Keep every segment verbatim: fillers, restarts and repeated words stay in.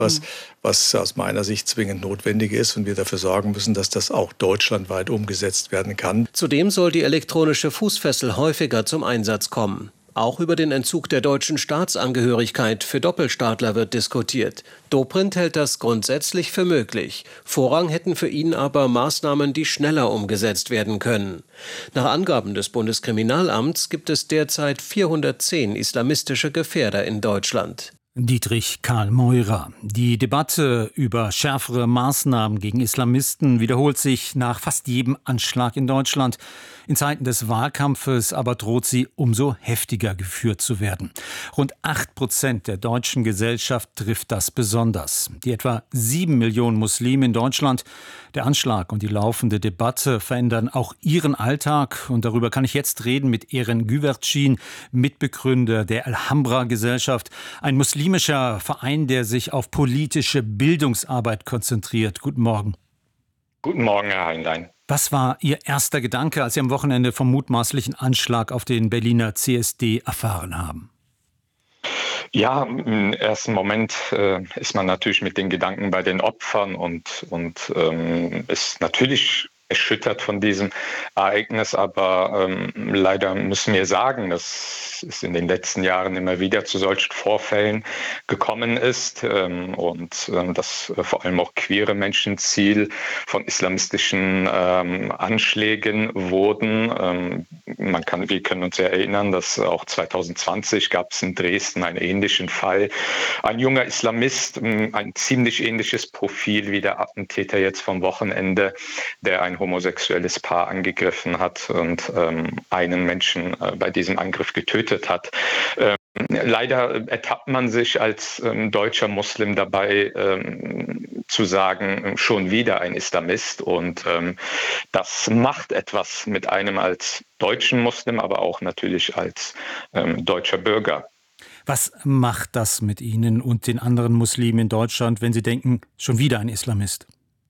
Was, was aus meiner Sicht zwingend notwendig ist und wir dafür sorgen müssen, dass das auch deutschlandweit umgesetzt werden kann. Zudem soll die elektronische Fußfessel häufiger zum Einsatz kommen. Auch über den Entzug der deutschen Staatsangehörigkeit für Doppelstaatler wird diskutiert. Dobrindt hält das grundsätzlich für möglich. Vorrang hätten für ihn aber Maßnahmen, die schneller umgesetzt werden können. Nach Angaben des Bundeskriminalamts gibt es derzeit vierhundertzehn islamistische Gefährder in Deutschland. Dietrich Karl Meurer. Die Debatte über schärfere Maßnahmen gegen Islamisten wiederholt sich nach fast jedem Anschlag in Deutschland. In Zeiten des Wahlkampfes aber droht sie umso heftiger geführt zu werden. Rund acht Prozent der deutschen Gesellschaft trifft das besonders. Die etwa sieben Millionen Muslime in Deutschland, der Anschlag und die laufende Debatte verändern auch ihren Alltag. Und darüber kann ich jetzt reden mit Eren Güvercin, Mitbegründer der Alhambra-Gesellschaft, ein muslimischer Verein, der sich auf politische Bildungsarbeit konzentriert. Guten Morgen. Guten Morgen, Herr Heinlein. Was war Ihr erster Gedanke, als Sie am Wochenende vom mutmaßlichen Anschlag auf den Berliner C S D erfahren haben? Ja, im ersten Moment äh, ist man natürlich mit den Gedanken bei den Opfern und, und ähm, ist natürlich erschüttert von diesem Ereignis, aber ähm, leider müssen wir sagen, dass es in den letzten Jahren immer wieder zu solchen Vorfällen gekommen ist ähm, und ähm, dass äh, vor allem auch queere Menschen Ziel von islamistischen ähm, Anschlägen wurden. Ähm, man kann, wir können uns ja erinnern, dass auch zwanzig zwanzig gab es in Dresden einen ähnlichen Fall. Ein junger Islamist, ein ziemlich ähnliches Profil wie der Attentäter jetzt vom Wochenende, der ein homosexuelles Paar angegriffen hat und ähm, einen Menschen äh, bei diesem Angriff getötet hat. Ähm, leider ertappt man sich als ähm, deutscher Muslim dabei, ähm, zu sagen, schon wieder ein Islamist. Und ähm, das macht etwas mit einem als deutschen Muslim, aber auch natürlich als ähm, deutscher Bürger. Was macht das mit Ihnen und den anderen Muslimen in Deutschland, wenn Sie denken, schon wieder ein Islamist?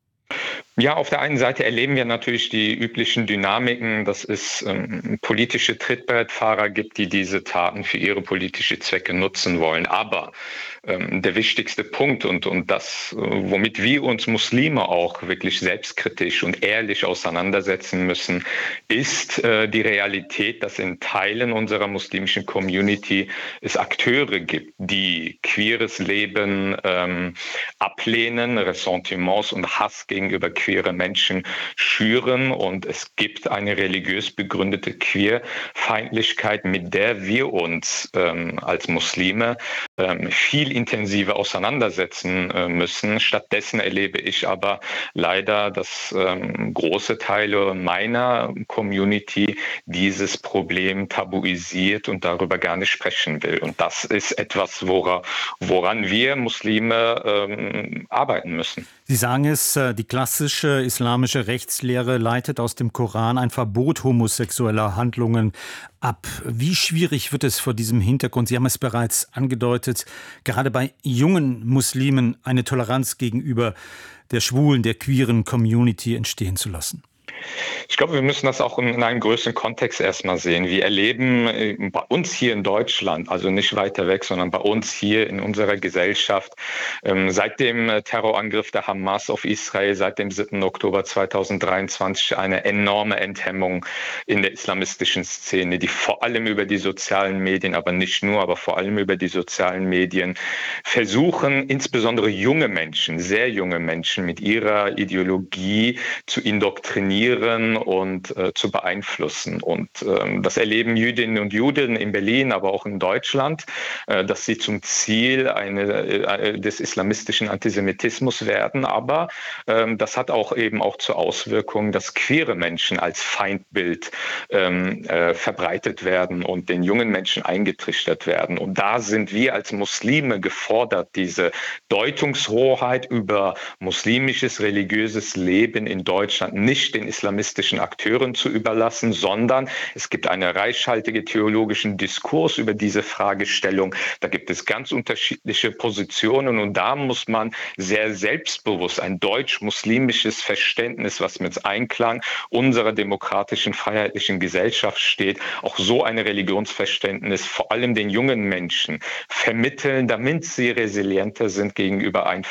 Ja, auf der einen Seite erleben wir natürlich die üblichen Dynamiken, dass es ähm, politische Trittbrettfahrer gibt, die diese Taten für ihre politische Zwecke nutzen wollen. Aber ähm, der wichtigste Punkt und, und das, äh, womit wir uns Muslime auch wirklich selbstkritisch und ehrlich auseinandersetzen müssen, ist äh, die Realität, dass in Teilen unserer muslimischen Community es Akteure gibt, die queeres Leben ähm, ablehnen, Ressentiments und Hass gegenüber queere Menschen schüren, und es gibt eine religiös begründete Queerfeindlichkeit, mit der wir uns ähm, als Muslime ähm, viel intensiver auseinandersetzen äh, müssen. Stattdessen erlebe ich aber leider, dass ähm, große Teile meiner Community dieses Problem tabuisiert und darüber gar nicht sprechen will. Und das ist etwas, wora, woran wir Muslime ähm, arbeiten müssen. Sie sagen es, die klassische islamische Rechtslehre leitet aus dem Koran ein Verbot homosexueller Handlungen ab. Wie schwierig wird es vor diesem Hintergrund, Sie haben es bereits angedeutet, gerade bei jungen Muslimen eine Toleranz gegenüber der schwulen, der queeren Community entstehen zu lassen? Ich glaube, wir müssen das auch in einem größeren Kontext erstmal sehen. Wir erleben bei uns hier in Deutschland, also nicht weiter weg, sondern bei uns hier in unserer Gesellschaft, seit dem Terrorangriff der Hamas auf Israel, seit dem siebten Oktober zweitausenddreiundzwanzig, eine enorme Enthemmung in der islamistischen Szene, die vor allem über die sozialen Medien, aber nicht nur, aber vor allem über die sozialen Medien versuchen, insbesondere junge Menschen, sehr junge Menschen mit ihrer Ideologie zu indoktrinieren und äh, zu beeinflussen. Und ähm, das erleben Jüdinnen und Juden in Berlin, aber auch in Deutschland, äh, dass sie zum Ziel eine, äh, des islamistischen Antisemitismus werden. Aber ähm, das hat auch eben auch zur Auswirkung, dass queere Menschen als Feindbild ähm, äh, verbreitet werden und den jungen Menschen eingetrichtert werden. Und da sind wir als Muslime gefordert, diese Deutungshoheit über muslimisches, religiöses Leben in Deutschland nicht den islamistischen Akteuren zu überlassen, sondern es gibt einen reichhaltigen theologischen Diskurs über diese Fragestellung. Da gibt es ganz unterschiedliche Positionen und da muss man sehr selbstbewusst ein deutsch-muslimisches Verständnis, was mit Einklang unserer demokratischen, freiheitlichen Gesellschaft steht, auch so ein Religionsverständnis vor allem den jungen Menschen vermitteln, damit sie resilienter sind gegenüber